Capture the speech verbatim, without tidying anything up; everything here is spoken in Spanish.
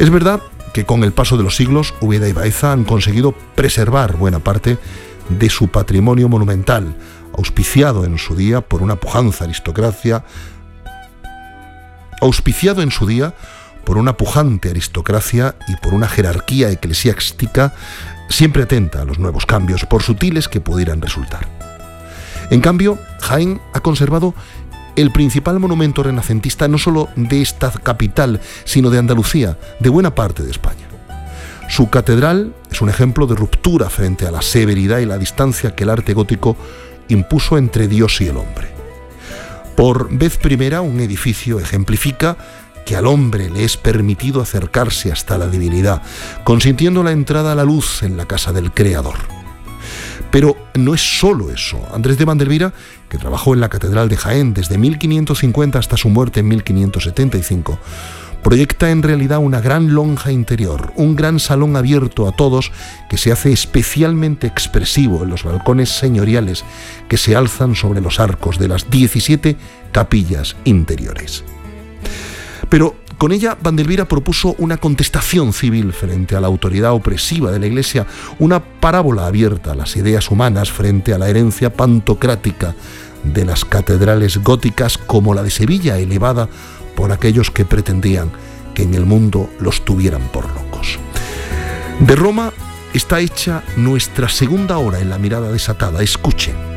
Es verdad que con el paso de los siglos, Úbeda y Baeza han conseguido preservar buena parte de su patrimonio monumental, auspiciado en su día por una pujanza aristocracia, auspiciado en su día por una pujante aristocracia y por una jerarquía eclesiástica siempre atenta a los nuevos cambios, por sutiles que pudieran resultar. En cambio, Jaén ha conservado el principal monumento renacentista no solo de esta capital, sino de Andalucía, de buena parte de España. Su catedral es un ejemplo de ruptura frente a la severidad y la distancia que el arte gótico impuso entre Dios y el hombre. Por vez primera, un edificio ejemplifica que al hombre le es permitido acercarse hasta la divinidad, consintiendo la entrada a la luz en la casa del Creador. Pero no es solo eso. Andrés de Vandelvira, que trabajó en la Catedral de Jaén desde mil quinientos cincuenta hasta su muerte en mil quinientos setenta y cinco, proyecta en realidad una gran lonja interior, un gran salón abierto a todos que se hace especialmente expresivo en los balcones señoriales que se alzan sobre los arcos de las diecisiete capillas interiores. Pero con ella Vandelvira propuso una contestación civil frente a la autoridad opresiva de la Iglesia, una parábola abierta a las ideas humanas frente a la herencia pantocrática de las catedrales góticas como la de Sevilla, elevada por aquellos que pretendían que en el mundo los tuvieran por locos. De Roma está hecha nuestra segunda hora en La Mirada Desatada. Escuchen.